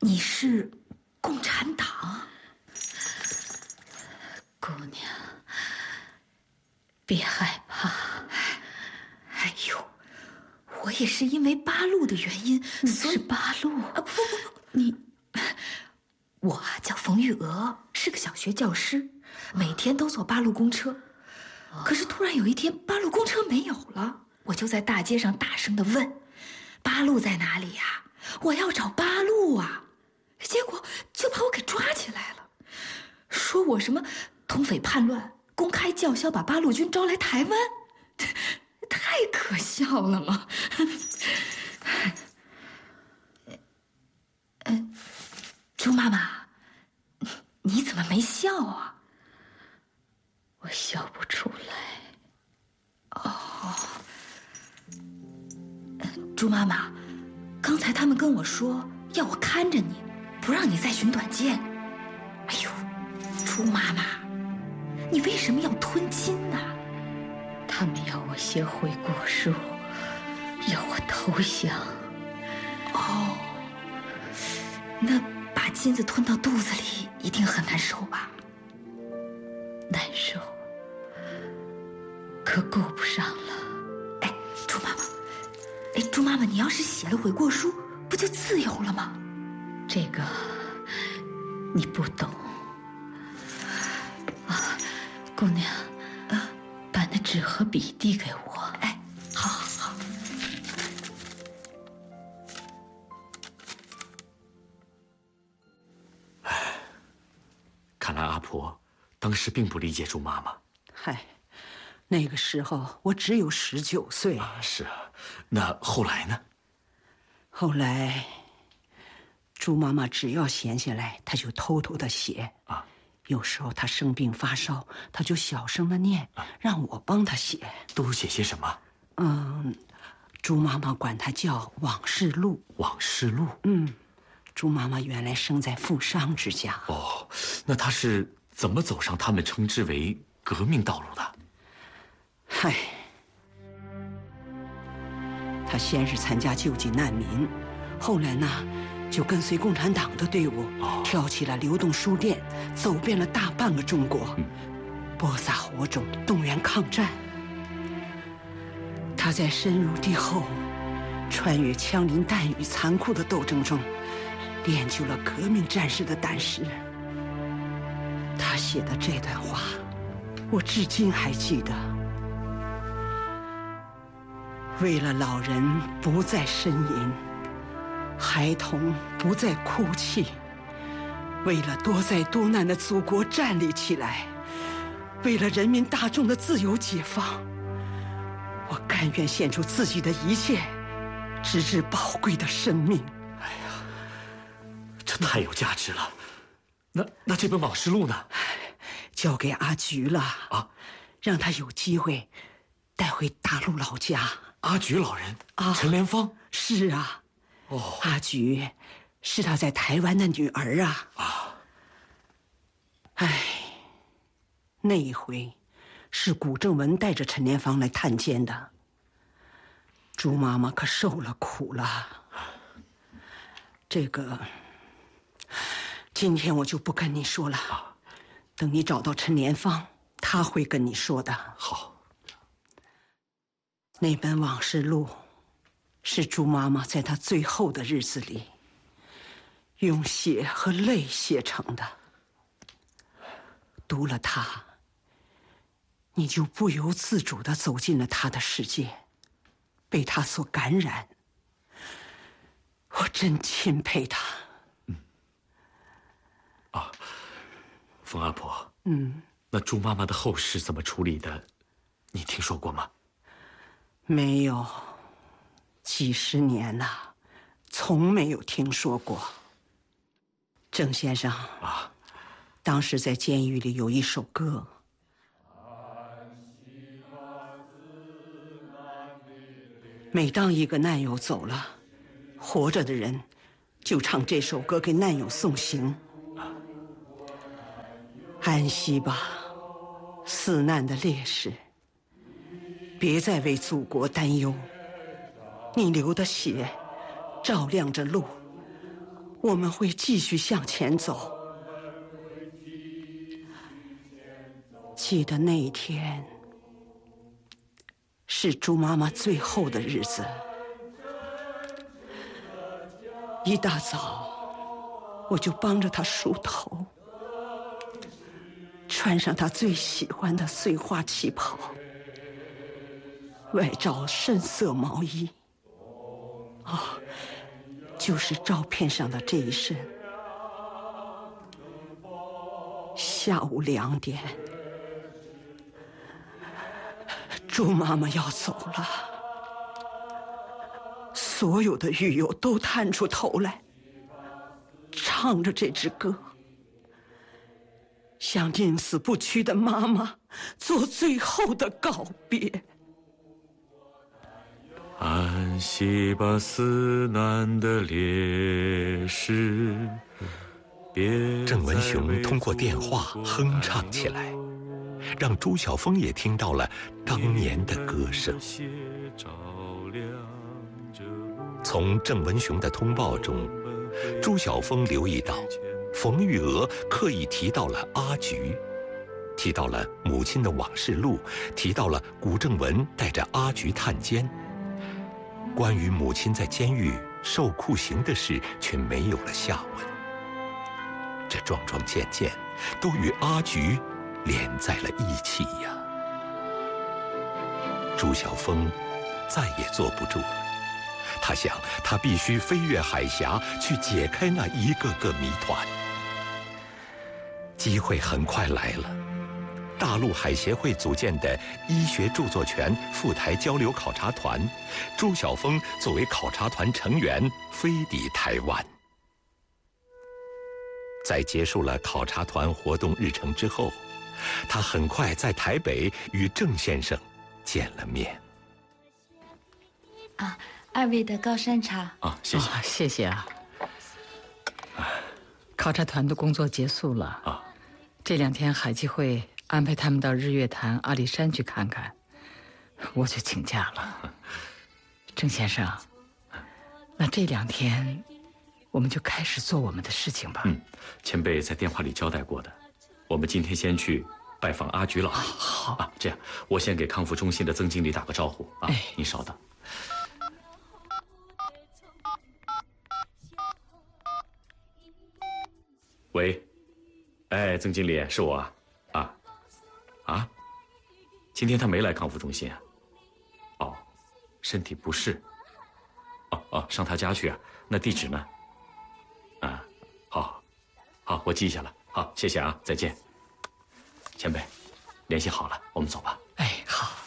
你是共产党？ 姑娘，别害怕。 哎呦，我也是因为八路的原因， 是八路啊！不，我叫冯玉娥，是个小学教师，每天都坐八路公车。可是突然有一天，八路公车没有了，我就在大街上大声地问：“八路在哪里呀？我要找八路啊！”结果就把我给抓起来了，说我什么通匪叛乱，公开叫嚣把八路军招来台湾，太可笑了嘛！朱妈妈，你怎么没笑啊？ 我笑不出来。 哦，朱妈妈，刚才他们跟我说要我看着你，不让你再寻短见。哎呦，朱妈妈，你为什么要吞金呢？ 他们要我写悔过书，要我投降。 哦，那把金子吞到肚子里一定很难受吧？ 难受，可顾不上了。 哎，朱妈妈，你要是写了悔过书，不就自由了吗？ 这个你不懂啊，姑娘，把那纸和笔递给我。 哎，好。 看来阿婆当时并不理解朱妈妈。 嗨，那个时候我只有19岁。 是啊，那后来呢？ 后来，朱妈妈只要闲下来，她就偷偷的写。有时候她生病发烧，她就小声的念，让我帮她写。 都写些什么？ 朱妈妈管它叫往事录。 往事录。 朱妈妈原来生在富商之家。 哦，那她是怎么走上他们称之为革命道路的？ 嗨，她先是参加救济难民，后来呢，就跟随共产党的队伍，挑起了流动书店，走遍了大半个中国，播撒火种，动员抗战。她在深入敌后，穿越枪林弹雨残酷的斗争中，练就了革命战士的胆识。他写的这段话，我至今还记得。为了老人不再呻吟，孩童不再哭泣，为了多灾多难的祖国站立起来，为了人民大众的自由解放，我甘愿献出自己的一切，直至宝贵的生命。 这太有价值了。那这本往事录呢？ 交给阿菊了让他有机会带回大陆老家。 阿菊老人陈莲芳。 是啊。阿菊是他在台湾的女儿啊。那一回是古正文带着陈莲芳来探监的，朱妈妈可受了苦了。这个今天我就不跟你说了，等你找到陈莲芳，她会跟你说的。 好。 那本往事录是朱妈妈在她最后的日子里用血和泪写成的。读了它，你就不由自主地走进了她的世界，被她所感染。我真钦佩她。 冯阿婆，那朱妈妈的后事怎么处理的？你听说过吗？ 没有，几十年了，从没有听说过。郑先生当时在监狱里有一首歌，每当一个难友走了，活着的人就唱这首歌给难友送行。安息吧，死难的烈士，别再为祖国担忧，你流的血照亮着路， 我们会继续向前走。记得那一天是猪妈妈最后的日子。一大早，我就帮着她梳头，穿上她最喜欢的碎花旗袍，外罩深色毛衣。就是照片上的这一身。下午2点，猪妈妈要走了，所有的狱友都探出头来，唱着这支歌，向宁死不屈的妈妈做最后的告别。 安息吧，死难的烈士。 郑文雄通过电话哼唱起来，让朱晓峰也听到了当年的歌声。从郑文雄的通报中，朱晓峰留意到，冯玉娥刻意提到了阿菊，提到了母亲的往事录，提到了古正文带着阿菊探监。关于母亲在监狱受酷刑的事，却没有了下文。这桩桩件件都与阿菊连在了一起呀。朱晓峰再也坐不住了，他想，他必须飞越海峡去解开那一个个谜团。机会很快来了，大陆海协会组建的医学著作权赴台交流考察团，朱晓峰作为考察团成员飞抵台湾。在结束了考察团活动日程之后，他很快在台北与郑先生见了面。 2位的高山茶。 谢谢。 谢谢啊。考察团的工作结束了。这2天海基会安排他们到日月潭、阿里山去看看，我就请假了。郑先生，那这2天我们就开始做我们的事情吧。 前辈在电话里交代过的。我们今天先去拜访阿菊老师。 好。 这样，我先给康复中心的曾经理打个招呼啊。你稍等。喂，曾经理，是我啊。今天他没来康复中心啊。身体不适。上他家去啊？那地址呢？好，我记下了。好，谢谢啊，再见。前辈，联系好了，我们走吧。